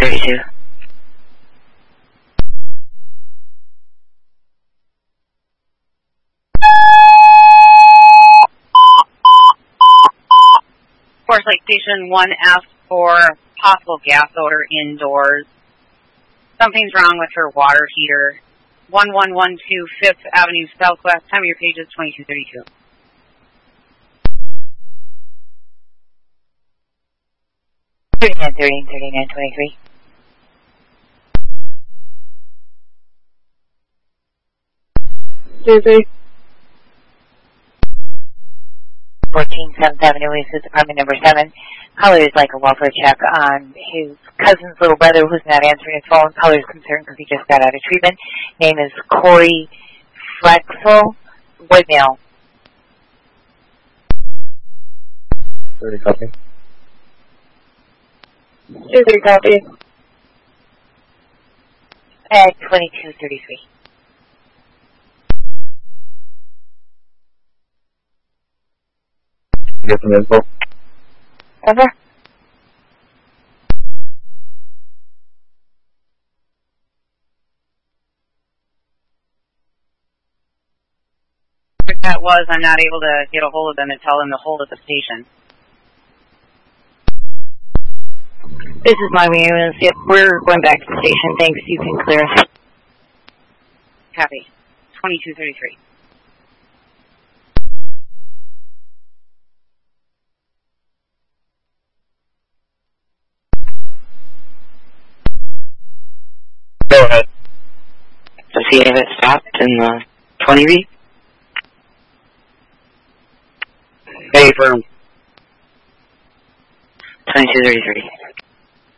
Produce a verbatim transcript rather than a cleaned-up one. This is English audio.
thirty-two. Forest Lake Station one F for possible gas odor indoors. Something's wrong with her water heater. one one one two Fifth Avenue Southwest. Time of your page is twenty-two thirty-two. thirty-nine thirty, thirty-nine twenty-three. Susie. fourteen seventh Avenue East, apartment number seven. Caller is like a welfare check on his cousin's little brother who's not answering his phone. Caller is concerned because he just got out of treatment. Name is Corey Flexel. Voicemail. thirty copy. Susie copy. At twenty-two thirty-three. Get some info. Over. If that was, I'm not able to get a hold of them and tell them to hold at the station. This is my ambulance. Yep, we're going back to the station. Thanks. You can clear us. Copy. twenty-two thirty-three. Go ahead. Does he have it stopped in the twenty B? Hey, firm. twenty-two thirty-three.